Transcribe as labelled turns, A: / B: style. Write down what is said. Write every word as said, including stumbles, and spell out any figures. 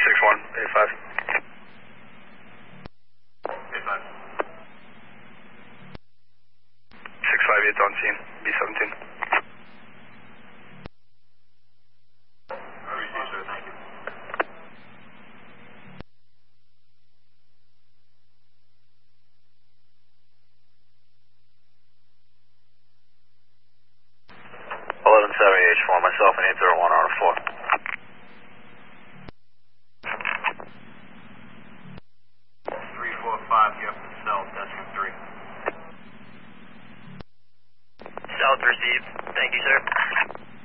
A: six one, eight five.
B: eight five.
A: six five eight on scene, B seventeen.
B: I received, sir. Thank you.
C: eleven seventy H four, myself and eight zero one R four.